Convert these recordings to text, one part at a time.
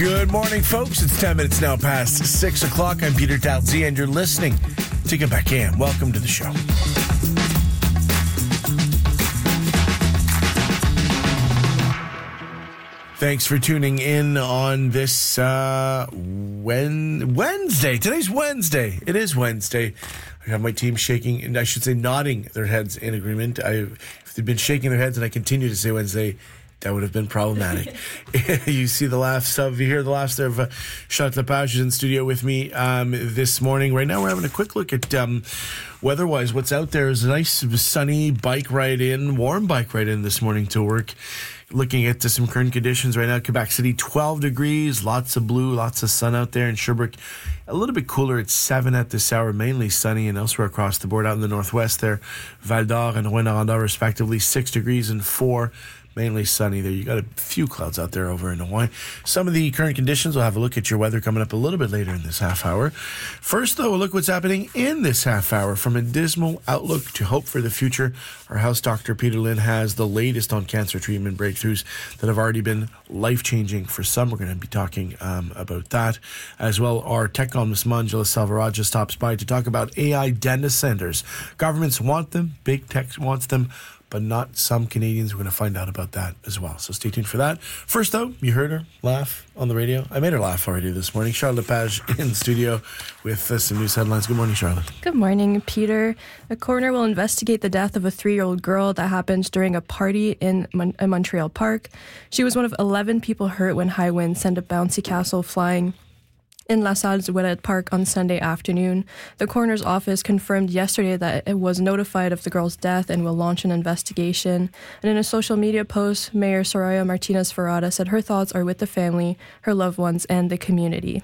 Good morning, folks. It's 10 minutes now past 6 o'clock. I'm Peter Dalzey, and you're listening to Get Back In. Welcome to the show. Thanks for tuning in on this Wednesday. Today's Wednesday. It is Wednesday. I have my team shaking, and I should say nodding their heads in agreement. If they've been shaking their heads and I continue to say Wednesday, that would have been problematic. You see the laughs you hear the laughs there of Charlotte Lepage is in studio with me this morning. Right now we're having a quick look at weather-wise. What's out there is a nice sunny warm bike ride in this morning to work. Looking at some current conditions right now, Quebec City, 12 degrees, lots of blue, lots of sun out there. In Sherbrooke, a little bit cooler at 7 at this hour, mainly sunny, and elsewhere across the board out in the northwest there, Val d'Or and Rouyn-Noranda respectively, 6 degrees and 4. Mainly sunny there. You got a few clouds out there over in Hawaii. Some of the current conditions, we'll have a look at your weather coming up a little bit later in this half hour. First, though, we'll look what's happening in this half hour. From a dismal outlook to hope for the future, our house doctor, Peter Lynn, has the latest on cancer treatment breakthroughs that have already been life-changing for some. We're going to be talking about that. As well, our tech columnist, Manjula Salvaraja, stops by to talk about AI data centers. Governments want them. Big tech wants them, but not some Canadians. We're going to find out about that as well. So stay tuned for that. First, though, you heard her laugh on the radio. I made her laugh already this morning. Charlotte Lepage in studio with some news headlines. Good morning, Charlotte. Good morning, Peter. A coroner will investigate the death of a 3-year-old girl that happened during a party in Montreal Park. She was one of 11 people hurt when high winds sent a bouncy castle flying in La Salle-Ouellette Park on Sunday afternoon. The coroner's office confirmed yesterday that it was notified of the girl's death and will launch an investigation. And in a social media post, Mayor Soraya Martinez-Ferrada said her thoughts are with the family, her loved ones, and the community.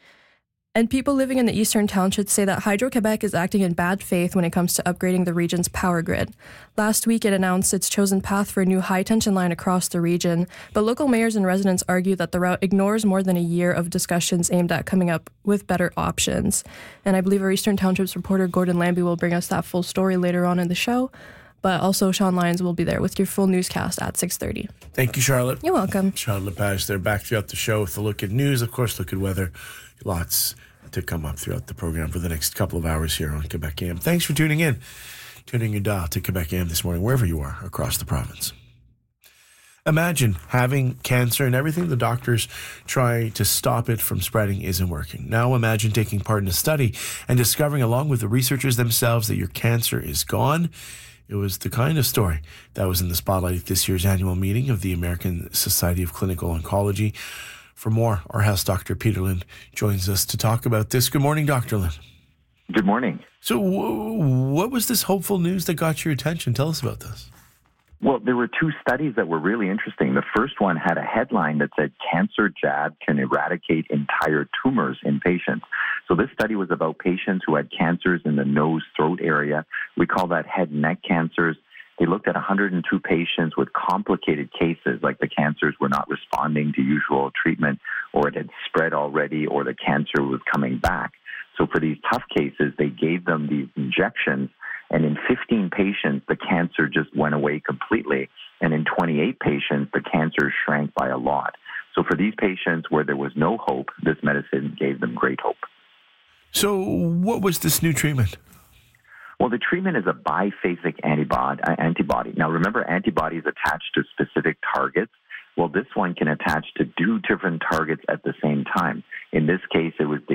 And people living in the Eastern Townships say that Hydro-Quebec is acting in bad faith when it comes to upgrading the region's power grid. Last week, it announced its chosen path for a new high-tension line across the region, but local mayors and residents argue that the route ignores more than a year of discussions aimed at coming up with better options. And I believe our Eastern Townships reporter Gordon Lambie will bring us that full story later on in the show. But also, Sean Lyons will be there with your full newscast at 6:30. Thank you, Charlotte. You're welcome. Charlotte Lepage there, back throughout the show with a look at news, of course, look at weather. Lots to come up throughout the program for the next couple of hours here on Quebec AM. Thanks for tuning in. Tuning your dial to Quebec AM this morning, wherever you are across the province. Imagine having cancer and everything the doctors try to stop it from spreading isn't working. Now imagine taking part in a study and discovering, along with the researchers themselves, that your cancer is gone. It was the kind of story that was in the spotlight at this year's annual meeting of the American Society of Clinical Oncology. For more, our house doctor, Peter Lynn, joins us to talk about this. Good morning, Dr. Lynn. Good morning. So what was this hopeful news that got your attention? Tell us about this. Well, there were 2 studies that were really interesting. The first one had a headline that said, "Cancer jab can eradicate entire tumors in patients." So this study was about patients who had cancers in the nose-throat area. We call that head and neck cancers. They looked at 102 patients with complicated cases, like the cancers were not responding to usual treatment, or it had spread already, or the cancer was coming back. So for these tough cases, they gave them these injections, and in 15 patients, the cancer just went away completely. And in 28 patients, the cancer shrank by a lot. So for these patients where there was no hope, this medicine gave them great hope. So what was this new treatment? Well, the treatment is a biphasic antibody. Now, remember, antibodies attach to specific targets. Well, this one can attach to 2 different targets at the same time. In this case, it was the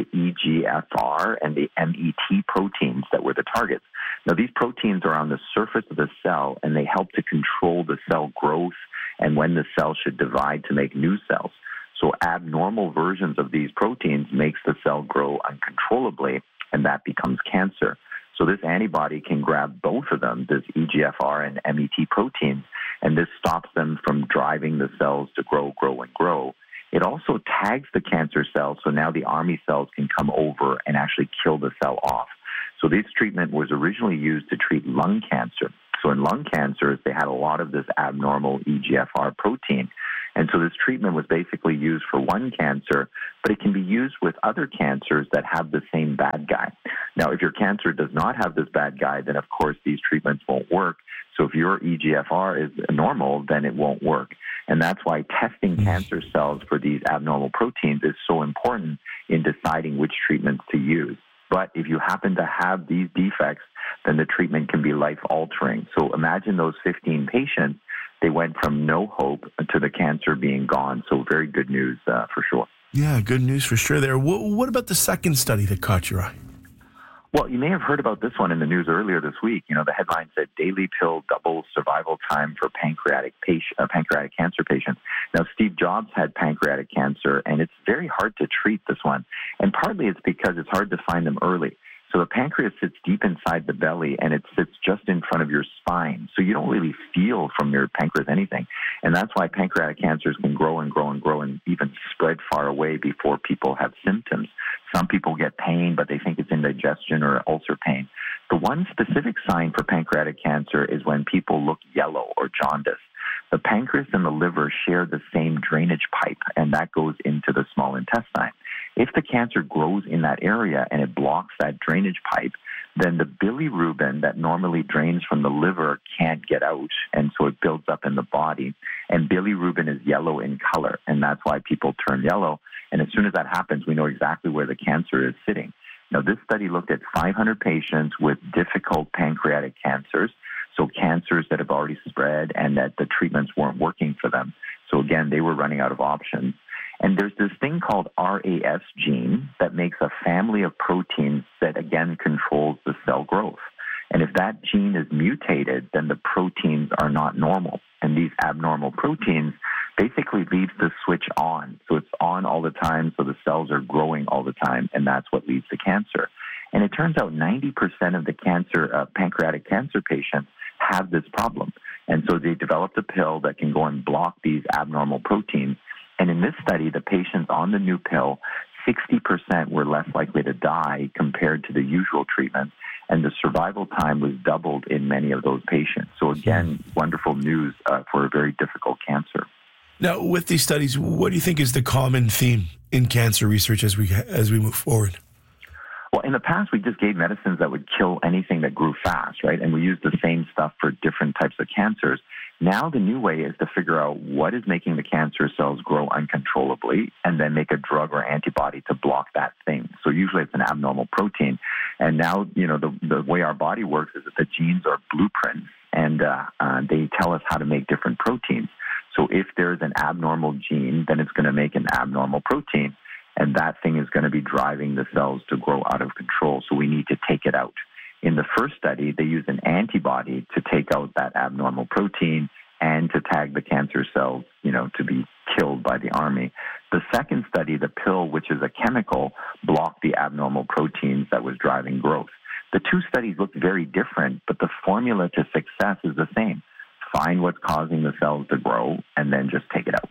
EGFR and the MET proteins that were the targets. Now, these proteins are on the surface of the cell, and they help to control the cell growth and when the cell should divide to make new cells. So abnormal versions of these proteins makes the cell grow uncontrollably, and that becomes cancer. So this antibody can grab both of them, this EGFR and MET proteins, and this stops them from driving the cells to grow, and grow. It also tags the cancer cells, so now the army cells can come over and actually kill the cell off. So this treatment was originally used to treat lung cancer. So in lung cancers, they had a lot of this abnormal EGFR protein. And so this treatment was basically used for one cancer, but it can be used with other cancers that have the same bad guy. Now, if your cancer does not have this bad guy, then of course these treatments won't work. So if your EGFR is normal, then it won't work. And that's why testing cancer cells for these abnormal proteins is so important in deciding which treatments to use. But if you happen to have these defects, then the treatment can be life-altering. So imagine those 15 patients, they went from no hope to the cancer being gone. So very good news for sure. Yeah, good news for sure there. What about the second study that caught your eye? Well, you may have heard about this one in the news earlier this week. You know, the headline said daily pill doubles survival time for pancreatic cancer patients. Now, Steve Jobs had pancreatic cancer, and it's very hard to treat this one. And partly it's because it's hard to find them early. So the pancreas sits deep inside the belly, and it sits just in front of your spine. So you don't really feel from your pancreas anything. And that's why pancreatic cancers can grow and grow and grow and even spread far away before people have symptoms. Some people get pain, but they think it's indigestion or ulcer pain. The one specific sign for pancreatic cancer is when people look yellow or jaundice. The pancreas and the liver share the same drainage pipe, and that goes into the small intestine. If the cancer grows in that area and it blocks that drainage pipe, then the bilirubin that normally drains from the liver can't get out, and so it builds up in the body. And bilirubin is yellow in color, and that's why people turn yellow. And as soon as that happens, we know exactly where the cancer is sitting. Now, this study looked at 500 patients with difficult pancreatic cancers, so cancers that have already spread and that the treatments weren't working for them. So again, they were running out of options. And there's this thing called RAS gene that makes a family of proteins that, again, controls the cell growth. And if that gene is mutated, then the proteins are not normal. And these abnormal proteins basically leaves the switch on. So it's on all the time, so the cells are growing all the time, and that's what leads to cancer. And it turns out 90% of the pancreatic cancer patients have this problem. And so they developed a pill that can go and block these abnormal proteins. And in this study, the patients on the new pill, 60% were less likely to die compared to the usual treatment, and the survival time was doubled in many of those patients. So again, wonderful news for a very difficult cancer. Now, with these studies, what do you think is the common theme in cancer research as we move forward? Well, in the past, we just gave medicines that would kill anything that grew fast, right? And we used the same stuff for different types of cancers. Now the new way is to figure out what is making the cancer cells grow uncontrollably and then make a drug or antibody to block that thing. So usually it's an abnormal protein. And now, you know, the way our body works is that the genes are blueprints, and they tell us how to make different proteins. So if there's an abnormal gene, then it's going to make an abnormal protein. And that thing is going to be driving the cells to grow out of control. So we need to take it out. In the first study, they used an antibody to take out that abnormal protein and to tag the cancer cells, you know, to be killed by the army. The second study, the pill, which is a chemical, blocked the abnormal proteins that was driving growth. The two studies looked very different, but the formula to success is the same. Find what's causing the cells to grow and then just take it out.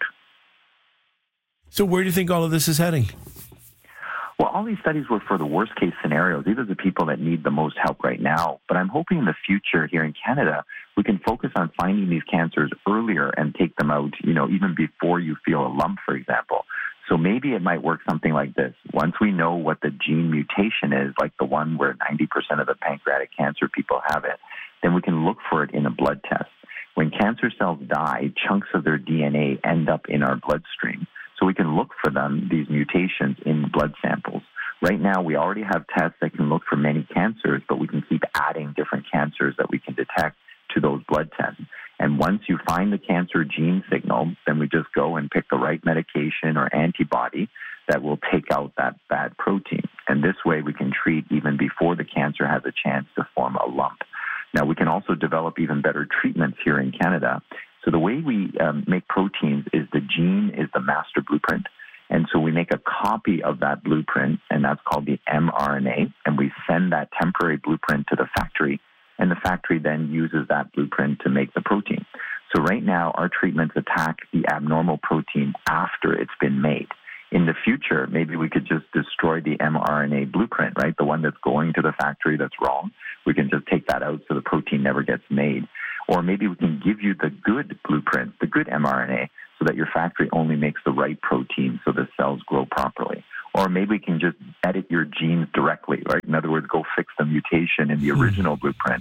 So where do you think all of this is heading? Well, all these studies were for the worst-case scenarios. These are the people that need the most help right now. But I'm hoping in the future here in Canada, we can focus on finding these cancers earlier and take them out, you know, even before you feel a lump, for example. So maybe it might work something like this. Once we know what the gene mutation is, like the one where 90% of the pancreatic cancer people have it, then we can look for it in a blood test. When cancer cells die, chunks of their DNA end up in our bloodstream. So we can look for them, these mutations, in blood samples. Right now, we already have tests that can look for many cancers, but we can keep adding different cancers that we can detect to those blood tests. And once you find the cancer gene signal, then we just go and pick the right medication or antibody that will take out that bad protein. And this way, we can treat even before the cancer has a chance to form a lump. Now, we can also develop even better treatments here in Canada. So the way we make proteins is the gene is the master blueprint. And so we make a copy of that blueprint, and that's called the mRNA, and we send that temporary blueprint to the factory, and the factory then uses that blueprint to make the protein. So right now, our treatments attack the abnormal protein after it's been made. In the future, maybe we could just destroy the mRNA blueprint, right? The one that's going to the factory that's wrong. We can just take that out so the protein never gets made. Or maybe we can give you the good blueprint, the good mRNA, so that your factory only makes the right protein so the cells grow properly. Or maybe we can just edit your genes directly, right? In other words, go fix the mutation in the original blueprint,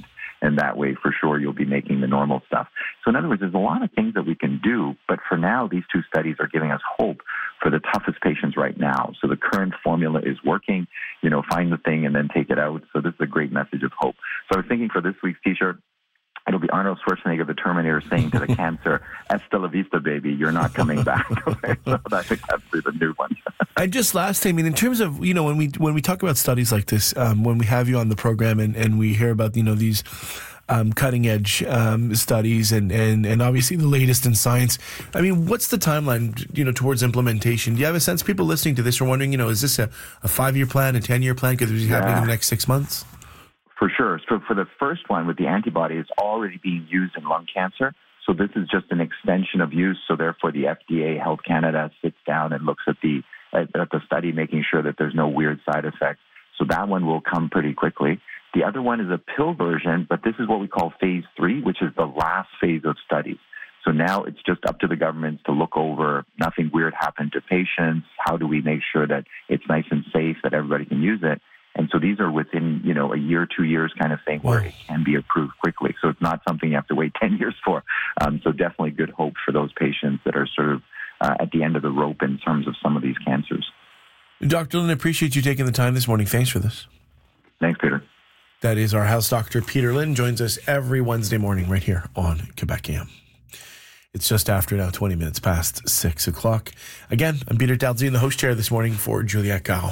And that way, for sure, you'll be making the normal stuff. So in other words, there's a lot of things that we can do, but for now, these two studies are giving us hope for the toughest patients right now. So the current formula is working, find the thing and then take it out. So this is a great message of hope. So I was thinking for this week's t-shirt, it'll be Arnold Schwarzenegger, the Terminator, saying to the cancer, "Hasta la vista, baby, you're not coming back." So I think that's the new one. And just lastly, in terms of, when we talk about studies like this, when we have you on the program and we hear about, these cutting edge studies and obviously the latest in science, what's the timeline, towards implementation? Do you have a sense people listening to this are wondering, is this a 5-year plan, a 10-year plan? Could it be happening in the next 6 months? For sure. So for the first one with the antibody, it's already being used in lung cancer. So this is just an extension of use. So therefore, the FDA, Health Canada, sits down and looks at the study, making sure that there's no weird side effects. So that one will come pretty quickly. The other one is a pill version, but this is what we call phase 3, which is the last phase of studies. So now it's just up to the governments to look over, nothing weird happened to patients. How do we make sure that it's nice and safe, that everybody can use it? And so these are within, a year, 2 years kind of thing where it can be approved quickly. So it's not something you have to wait 10 years for. So definitely good hope for those patients that are sort of at the end of the rope in terms of some of these cancers. Dr. Lin, I appreciate you taking the time this morning. Thanks for this. Thanks, Peter. That is our house doctor, Peter Lin, joins us every Wednesday morning right here on Quebec AM. It's just after now, 20 minutes past 6 o'clock. Again, I'm Peter Dalzien, the host chair this morning for Juliette Carl.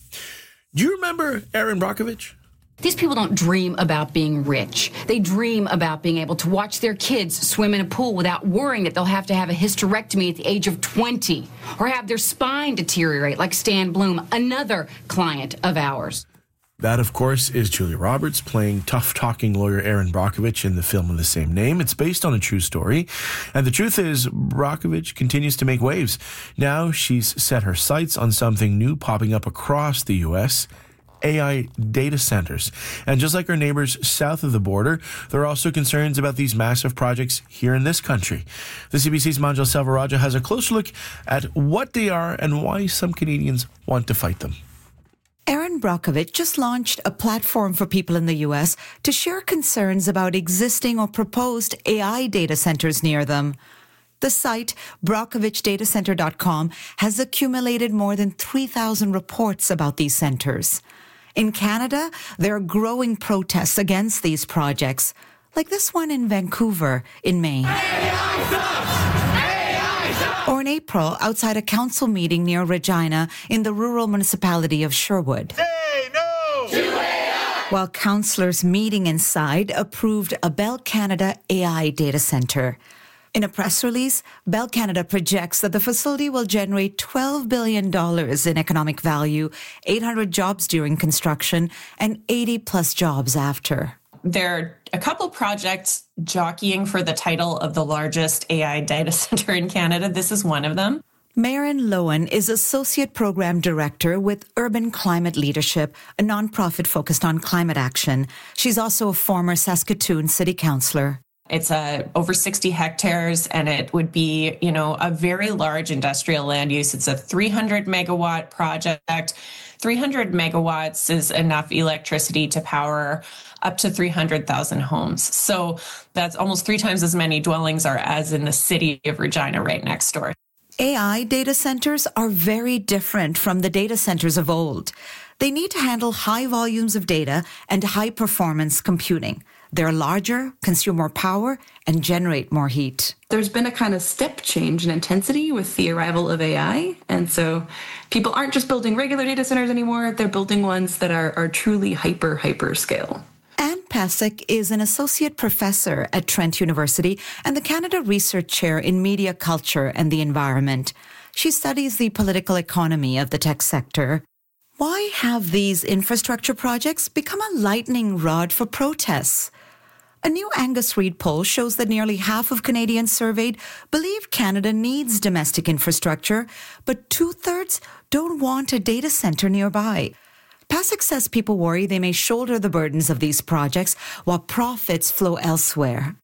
Do you remember Erin Brockovich? These people don't dream about being rich. They dream about being able to watch their kids swim in a pool without worrying that they'll have to have a hysterectomy at the age of 20 or have their spine deteriorate like Stan Bloom, another client of ours. That, of course, is Julia Roberts playing tough-talking lawyer Erin Brockovich in the film of the same name. It's based on a true story. And the truth is, Brockovich continues to make waves. Now she's set her sights on something new popping up across the U.S., AI data centers. And just like our neighbors south of the border, there are also concerns about these massive projects here in this country. The CBC's Manjal Selvarajah has a close look at what they are and why some Canadians want to fight them. Erin Brockovich just launched a platform for people in the U.S. to share concerns about existing or proposed AI data centers near them. The site, BrockovichDataCenter.com, has accumulated more than 3,000 reports about these centers. In Canada, there are growing protests against these projects, like this one in Vancouver in May. Or in April, outside a council meeting near Regina in the rural municipality of Sherwood. Say no to AI! While councillors meeting inside approved a Bell Canada AI data centre. In a press release, Bell Canada projects that the facility will generate $12 billion in economic value, 800 jobs during construction, and 80-plus jobs after. There are a couple projects jockeying for the title of the largest AI data center in Canada. This is one of them. Maren Lowen is Associate Program Director with Urban Climate Leadership, a nonprofit focused on climate action. She's also a former Saskatoon City Councillor. It's over 60 hectares, and it would be, a very large industrial land use. It's a 300 megawatt project. 300 megawatts is enough electricity to power up to 300,000 homes. So that's almost 3 times as many dwellings as in the city of Regina right next door. AI data centers are very different from the data centers of old. They need to handle high volumes of data and high-performance computing. They're larger, consume more power, and generate more heat. There's been a kind of step change in intensity with the arrival of AI. And so people aren't just building regular data centers anymore. They're building ones that are truly hyper scale. Anne Pasek is an associate professor at Trent University and the Canada Research Chair in Media Culture and the Environment. She studies the political economy of the tech sector. Why have these infrastructure projects become a lightning rod for protests? A new Angus Reid poll shows that nearly half of Canadians surveyed believe Canada needs domestic infrastructure, but 2/3 don't want a data centre nearby. Pasek says people worry they may shoulder the burdens of these projects while profits flow elsewhere.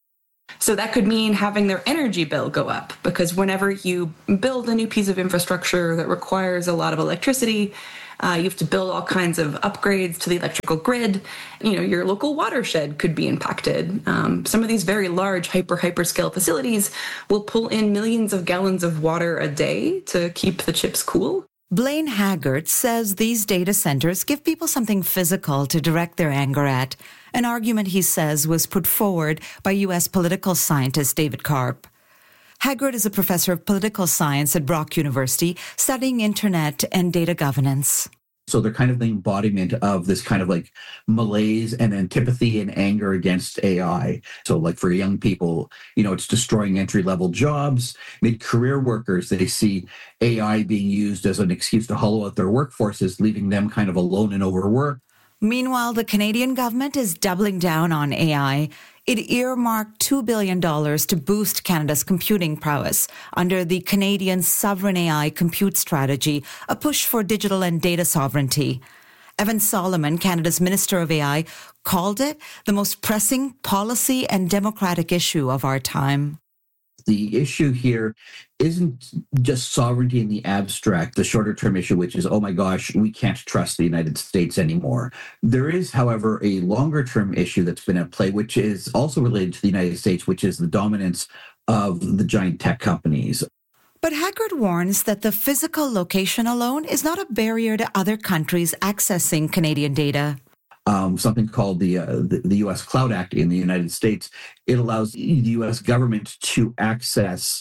So that could mean having their energy bill go up, because whenever you build a new piece of infrastructure that requires a lot of electricity, you have to build all kinds of upgrades to the electrical grid. Your local watershed could be impacted. Some of these very large hyperscale facilities will pull in millions of gallons of water a day to keep the chips cool. Blaine Haggard says these data centers give people something physical to direct their anger at, an argument he says was put forward by U.S. political scientist David Karp. Haggard is a professor of political science at Brock University, studying internet and data governance. So they're kind of the embodiment of this kind of like malaise and antipathy and anger against AI. So like for young people, it's destroying entry-level jobs. Mid-career workers, they see AI being used as an excuse to hollow out their workforces, leaving them kind of alone and overworked. Meanwhile, the Canadian government is doubling down on AI. It earmarked $2 billion to boost Canada's computing prowess under the Canadian Sovereign AI Compute Strategy, a push for digital and data sovereignty. Evan Solomon, Canada's Minister of AI, called it the most pressing policy and democratic issue of our time. The issue here isn't just sovereignty in the abstract, the shorter term issue, which is, oh my gosh, we can't trust the United States anymore. There is, however, a longer term issue that's been at play, which is also related to the United States, which is the dominance of the giant tech companies. But Haggard warns that the physical location alone is not a barrier to other countries accessing Canadian data. Something called the U.S. Cloud Act in the United States. It allows the U.S. government to access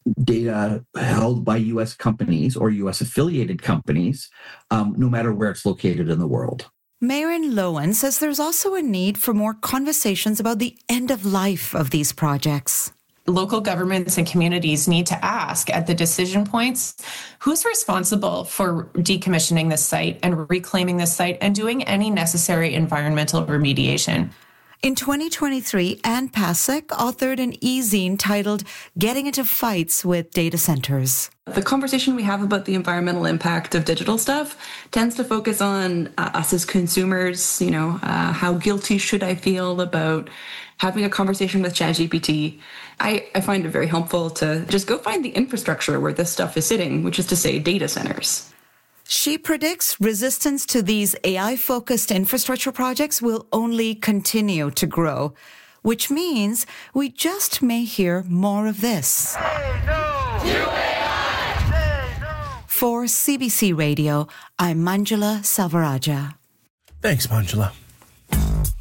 data held by U.S. companies or U.S. affiliated companies, no matter where it's located in the world. Mayron Lowen says there's also a need for more conversations about the end of life of these projects. Local governments and communities need to ask at the decision points, who's responsible for decommissioning this site and reclaiming this site and doing any necessary environmental remediation? In 2023, Anne Pasek authored an e-zine titled Getting into Fights with Data Centers. The conversation we have about the environmental impact of digital stuff tends to focus on us as consumers, how guilty should I feel about having a conversation with ChatGPT. I find it very helpful to just go find the infrastructure where this stuff is sitting, which is to say data centers. She predicts resistance to these AI-focused infrastructure projects will only continue to grow, which means we just may hear more of this. Say no to AI! Say no! For CBC Radio, I'm Manjula Salvaraja. Thanks, Manjula.